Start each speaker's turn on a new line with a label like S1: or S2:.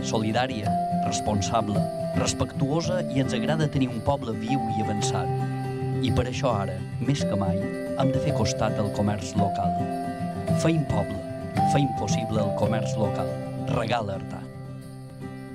S1: solidària, responsable, respectuosa i ens agrada tenir un poble viu i avançat. I per això ara, més que mai, hem de fer costat del comerç local. Feim poble, feim possible el comerç local. Regala Artà.